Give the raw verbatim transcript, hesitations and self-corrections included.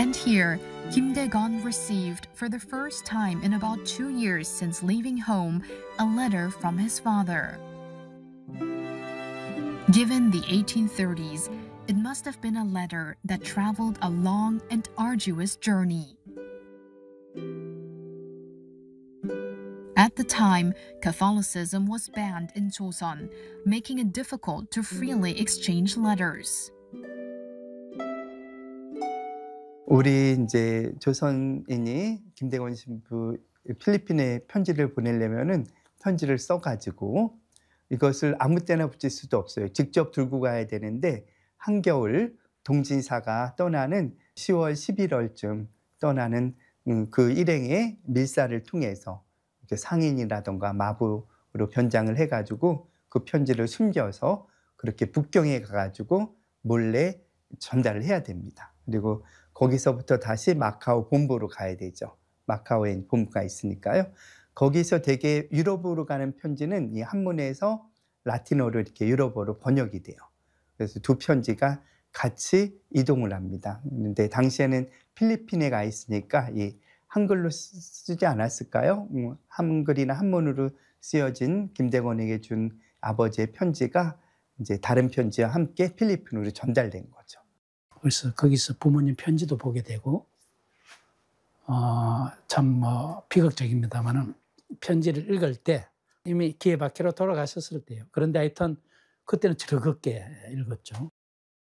And here, Kim Dae-gon received, for the first time in about two years since leaving home, a letter from his father. Given the eighteen thirties, it must have been a letter that traveled a long and arduous journey. At the time, Catholicism was banned in Joseon, making it difficult to freely exchange letters. 우리 이제 조선인이 김대건 신부 필리핀에 편지를 보내려면은 편지를 써가지고 이것을 아무 때나 붙일 수도 없어요. 직접 들고 가야 되는데 한겨울 동진사가 떠나는 시월 십일월쯤 떠나는 그 일행의 밀사를 통해서 이렇게 상인이라던가 마부로 변장을 해가지고 그 편지를 숨겨서 그렇게 북경에 가가지고 몰래 전달을 해야 됩니다. 그리고 거기서부터 다시 마카오 본부로 가야 되죠. 마카오에 본부가 있으니까요. 거기서 되게 유럽으로 가는 편지는 이 한문에서 라틴어로 이렇게 유럽어로 번역이 돼요. 그래서 두 편지가 같이 이동을 합니다. 근데 당시에는 필리핀에 가 있으니까 이 한글로 쓰지 않았을까요? 한글이나 한문으로 쓰여진 김대건에게 준 아버지의 편지가 이제 다른 편지와 함께 필리핀으로 전달된 거죠. 그래서 거기서 부모님 편지도 보게 되고 어, 참 뭐 비극적입니다만은 편지를 읽을 때 이미 기에바퀴로 돌아가셨을 때요. 그런데 하여튼 그때는 즐겁게 읽었죠.